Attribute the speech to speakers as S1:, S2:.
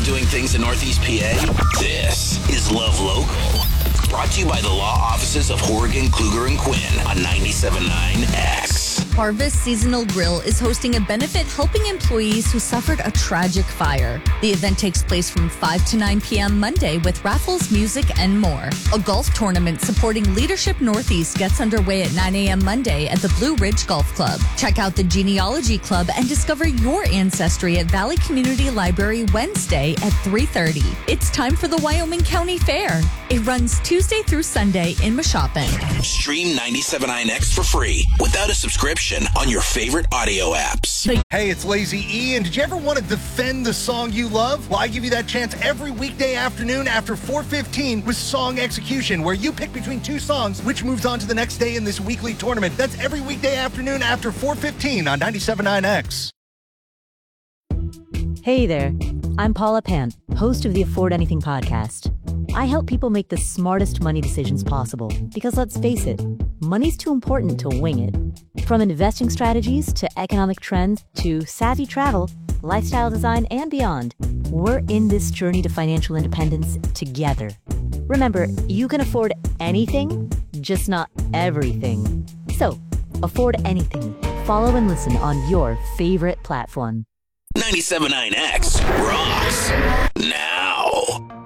S1: doing things in Northeast PA? This is Love Local. Brought to you by the law offices of Horgan, Kluger, and Quinn on 97.9 X.
S2: Harvest Seasonal Grill is hosting a benefit helping employees who suffered a tragic fire. The event takes place from 5 to 9 p.m. Monday with raffles, music, and more. A golf tournament supporting Leadership Northeast gets underway at 9 a.m. Monday at the Blue Ridge Golf Club. Check out the Genealogy Club and discover your ancestry at Valley Community Library Wednesday at 3:30. It's time for the Wyoming County Fair. It runs Tuesday through Sunday in Mashopin.
S1: Stream 97.9 X for free without a subscription on your favorite audio apps.
S3: Hey, it's Lazy E, and did you ever want to defend the song you love? Well, I give you that chance every weekday afternoon after 4:15 with Song Execution, where you pick between two songs, which moves on to the next day in this weekly tournament. That's every weekday afternoon after 4:15 on 97.9 X.
S4: Hey there, I'm Paula Pant, host of the Afford Anything podcast. I help people make the smartest money decisions possible because, let's face it, money's too important to wing it. From investing strategies to economic trends to savvy travel, lifestyle design, and beyond, we're in this journey to financial independence together. Remember, you can afford anything, just not everything. So, afford anything. Follow and listen on your favorite platform.
S1: 97.9 X rocks now.